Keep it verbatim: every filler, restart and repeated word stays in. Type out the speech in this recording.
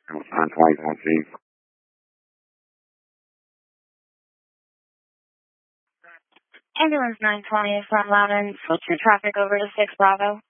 nine twenty, fourteen. Ambulance nine twenty from Loudon, switch your traffic over to six Bravo.